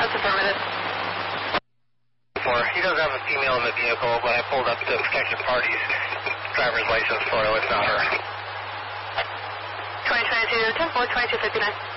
That's affirmative. He does have a female in the vehicle, but I pulled up the protected party's driver's license photo. It's not her. 2022, 10-4, 2259.